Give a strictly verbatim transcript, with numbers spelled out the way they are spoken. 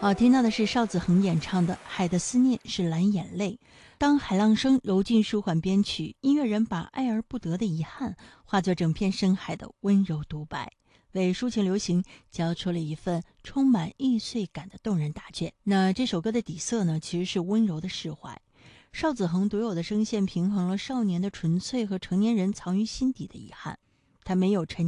好，听到的是邵子恒演唱的《海的思念是蓝眼泪》。当海浪声柔劲舒缓编曲，音乐人把爱而不得的遗憾化作整片深海的温柔独白，为抒情流行交出了一份充满易碎感的动人答卷。那这首歌的底色呢，其实是温柔的释怀。邵子恒独有的声线平衡了少年的纯粹和成年人藏于心底的遗憾，他没有沉